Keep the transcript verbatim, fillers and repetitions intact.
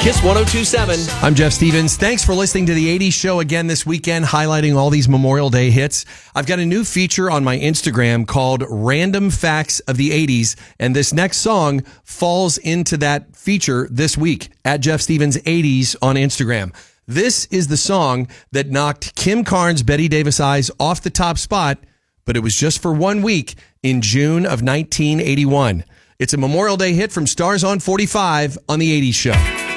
Kiss one oh two point seven. I'm Jeff Stevens. Thanks for listening to the eighties show again this weekend, highlighting all these Memorial Day hits. I've got a new feature on my Instagram called Random Facts of the eighties, and this next song falls into that feature this week at Jeff Stevens eighties on Instagram. This is the song that knocked Kim Carnes' Betty Davis Eyes off the top spot, but it was just for one week in June of nineteen eighty-one. It's a Memorial Day hit from Stars on forty-five on the eighties show.